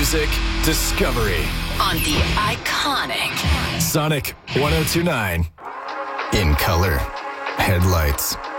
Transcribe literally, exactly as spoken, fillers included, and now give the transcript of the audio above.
music discovery on the iconic Sonic one oh two point nine. In color, headlights.